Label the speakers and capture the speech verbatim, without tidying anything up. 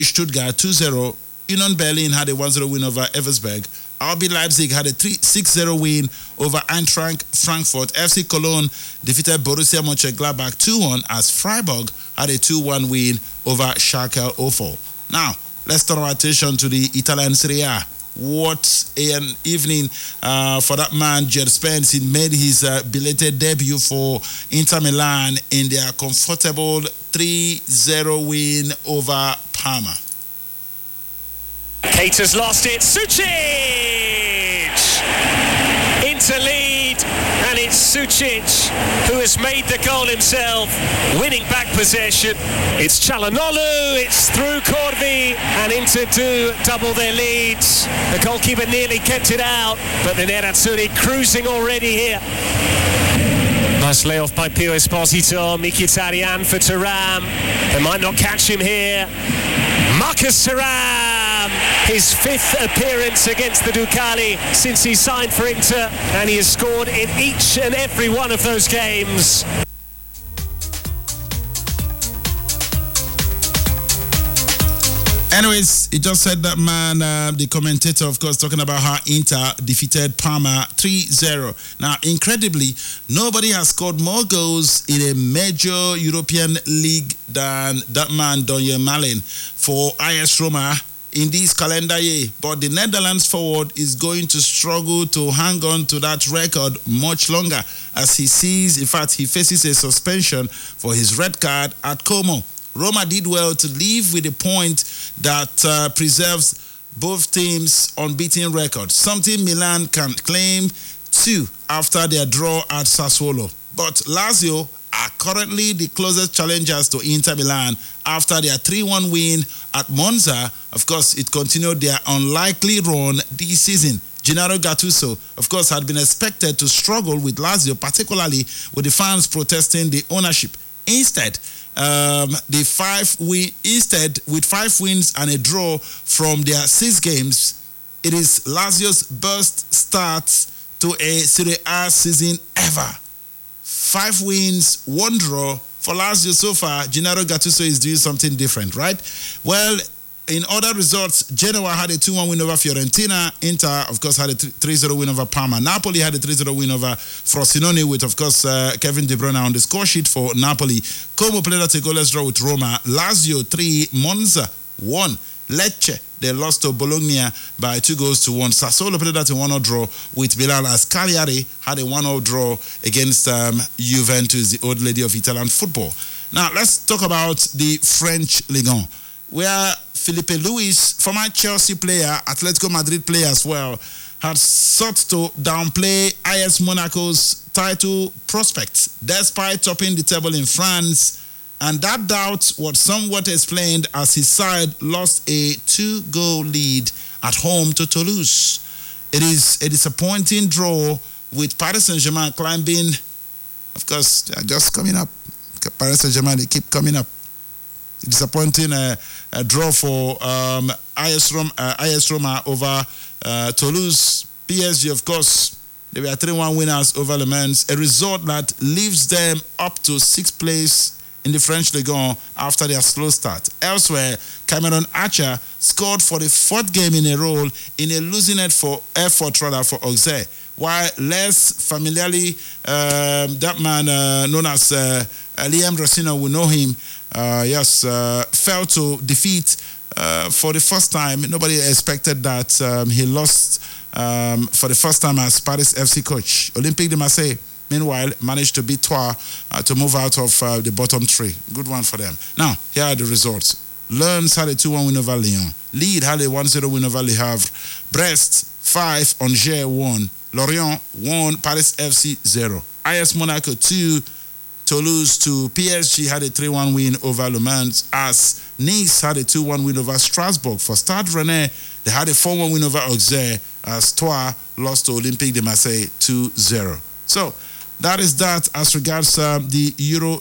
Speaker 1: Stuttgart two zero. Union Berlin had a one zero win over Eversberg. R B Leipzig had a six zero win over Eintracht Frankfurt. F C Cologne defeated Borussia Mönchengladbach two one as Freiburg had a two one win over Schalke oh four. Now, let's turn our attention to the Italian Serie A. What an evening uh, for that man, Jed Spence. He made his uh, belated debut for Inter Milan in their comfortable three zero win over Parma.
Speaker 2: Keita's lost it. Sucic! Into lead, and it's Sucic who has made the goal himself, winning back possession. It's Çalhanoğlu, it's through Corvi, and Inter do double their leads. The goalkeeper nearly kept it out, but the Nerazzurri cruising already here. Nice layoff by Pio Esposito. Mkhitaryan for Thuram. They might not catch him here. Marcus Thuram, his fifth appearance against the Ducali since he signed for Inter, and he has scored in each and every one of those games.
Speaker 1: Anyways, he just said that, man, uh, the commentator, of course, talking about how Inter defeated Parma three zero. Now, incredibly, nobody has scored more goals in a major European league than that man, Donyell Malen, for A S Roma in this calendar year. But the Netherlands forward is going to struggle to hang on to that record much longer as he sees, in fact, he faces a suspension for his red card at Como. Roma did well to leave with a point that uh, preserves both teams' unbeaten record, something Milan can claim too after their draw at Sassuolo. But Lazio are currently the closest challengers to Inter Milan after their three one win at Monza. Of course, it continued their unlikely run this season. Gennaro Gattuso, of course, had been expected to struggle with Lazio, particularly with the fans protesting the ownership. Instead, um, the five win instead with five wins and a draw from their six games, it is Lazio's best start to a Serie A season ever. Five wins, one draw for Lazio so far. Gennaro Gattuso is doing something different, right? Well, in other results, Genoa had a two one win over Fiorentina. Inter, of course, had a three zero win over Parma. Napoli had a three zero win over Frosinone with, of course, uh, Kevin De Bruyne on the score sheet for Napoli. Como played out a goalless draw with Roma. Lazio three, Monza one. Lecce, they lost to Bologna by two goals to one. Sassuolo played out a one nil draw with Milan as Cagliari had a one nil draw against um, Juventus, the old lady of Italian football. Now, let's talk about the French Ligue one, where Filipe Luis, former Chelsea player, Atletico Madrid player as well, had sought to downplay A S Monaco's title prospects despite topping the table in France, and that doubt was somewhat explained as his side lost a two-goal lead at home to Toulouse. It is a disappointing draw with Paris Saint-Germain climbing. Of course, they are just coming up. Paris Saint-Germain, they keep coming up. Disappointing uh, a draw for um, A S Roma, uh, A S Roma over uh, Toulouse. P S G, of course, they were three one winners over Le Mans, a result that leaves them up to sixth place in the French Ligue one after their slow start. Elsewhere, Cameron Archer scored for the fourth game in a row in a losing effort, effort rather, for Auxerre, while less familiarly, um, that man uh, known as uh, Liam Rossino, we know him, uh, yes, uh, fell to defeat uh, for the first time. Nobody expected that. Um, he lost um, for the first time as Paris F C coach. Olympique de Marseille, meanwhile, managed to beat Troyes uh, to move out of uh, the bottom three. Good one for them. Now, here are the results. Lens had a two one win over Lyon. Lille had a one zero win over Le Havre. Brest, five. Angers, one. Lorient, one. Paris F C, zero. A S Monaco, two. Toulouse, two. P S G had a three one win over Le Mans, as Nice had a two one win over Strasbourg. For Stade Rennais, they had a four one win over Auxerre, as Troyes lost to Olympique de Marseille two zero. So, that is that as regards um, the Euro